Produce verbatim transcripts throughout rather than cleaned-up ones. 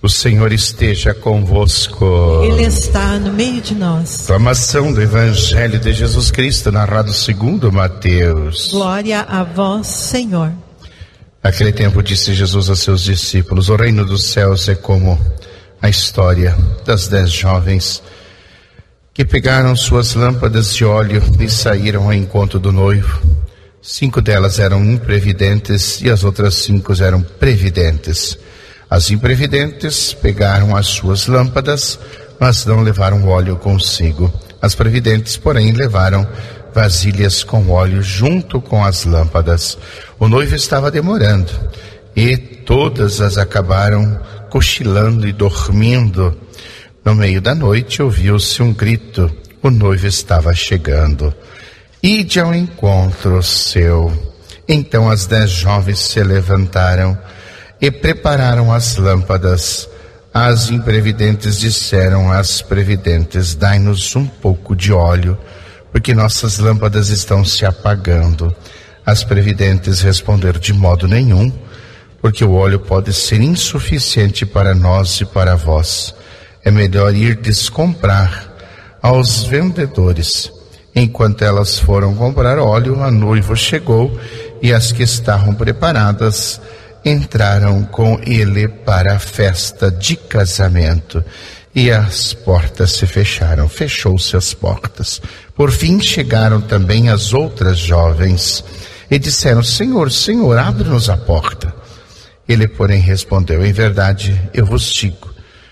O Senhor esteja convosco. Ele está no meio de nós. Proclamação do Evangelho de Jesus Cristo, narrado segundo Mateus. Glória a vós, Senhor. Naquele tempo disse Jesus a seus discípulos: o reino dos céus é como a história das dez jovens que pegaram suas lâmpadas de óleo e saíram ao encontro do noivo. Cinco delas eram imprevidentes e as outras cinco eram previdentes. As imprevidentes pegaram as suas lâmpadas, mas não levaram óleo consigo. As previdentes, porém, levaram vasilhas com óleo junto com as lâmpadas. O noivo estava demorando e todas as acabaram cochilando e dormindo. No meio da noite ouviu-se um grito: o noivo estava chegando. Ide ao encontro seu. Então as dez jovens se levantaram e prepararam as lâmpadas. As imprevidentes disseram às previdentes: dai-nos um pouco de óleo, porque nossas lâmpadas estão se apagando. As previdentes responderam: de modo nenhum, porque o óleo pode ser insuficiente para nós e para vós. É melhor irdes comprar aos vendedores. Enquanto elas foram comprar óleo, a noiva chegou e as que estavam preparadas entraram com ele para a festa de casamento. E as portas se fecharam, fechou-se as portas. Por fim chegaram também as outras jovens e disseram: Senhor, Senhor, abre-nos a porta. Ele, porém, respondeu: em verdade, eu vos digo,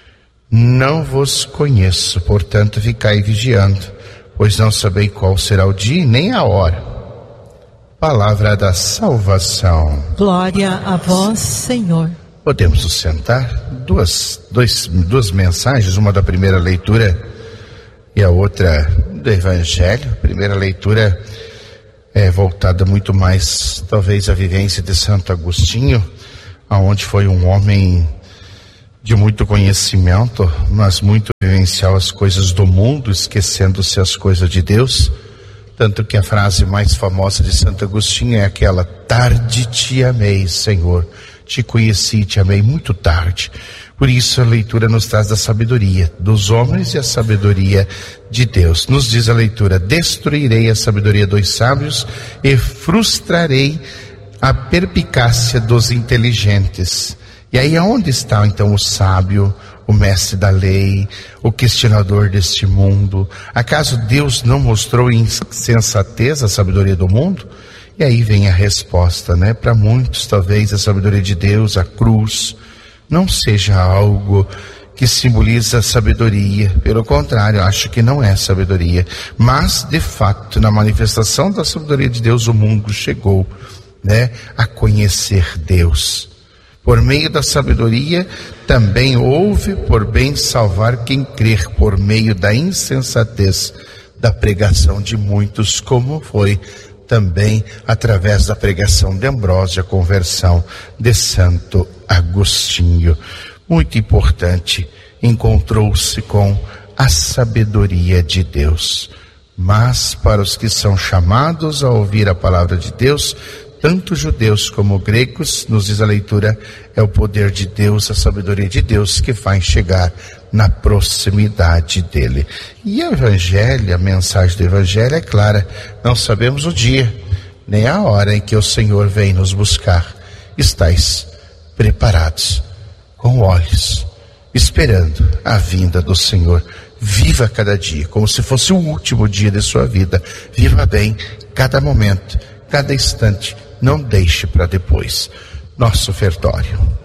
não vos conheço, portanto ficai vigiando, pois não sabeis qual será o dia nem a hora. Palavra da salvação. Glória a vós, Senhor. Podemos nos sentar? Duas, dois, duas mensagens, uma da primeira leitura e a outra do Evangelho. A primeira leitura é voltada muito mais, talvez, à vivência de Santo Agostinho, onde foi um homem de muito conhecimento, mas muito vivencial as coisas do mundo, esquecendo-se as coisas de Deus. Tanto que a frase mais famosa de Santo Agostinho é aquela: tarde te amei, Senhor, te conheci e te amei muito tarde. Por isso a leitura nos traz a sabedoria dos homens e a sabedoria de Deus. Nos diz a leitura: destruirei a sabedoria dos sábios e frustrarei a perpicácia dos inteligentes. E aí aonde está então o sábio, o mestre da lei, o questionador deste mundo? Acaso Deus não mostrou insensatez a sabedoria do mundo? E aí vem a resposta, né? Para muitos, talvez a sabedoria de Deus, a cruz, não seja algo que simboliza sabedoria. Pelo contrário, acho que não é sabedoria. Mas, de fato, na manifestação da sabedoria de Deus, o mundo chegou, né, a conhecer Deus. Por meio da sabedoria, também houve por bem salvar quem crer, por meio da insensatez da pregação de muitos, como foi também através da pregação de Ambrósio, a conversão de Santo Agostinho. Muito importante, encontrou-se com a sabedoria de Deus. Mas para os que são chamados a ouvir a palavra de Deus, tanto judeus como gregos, nos diz a leitura, é o poder de Deus, a sabedoria de Deus que faz chegar na proximidade dele. E o Evangelho, a mensagem do Evangelho é clara: não sabemos o dia, nem a hora em que o Senhor vem nos buscar. Estais preparados, com olhos, esperando a vinda do Senhor. Viva cada dia, como se fosse o último dia de sua vida. Viva bem cada momento, cada instante. Não deixe para depois. Nosso ofertório.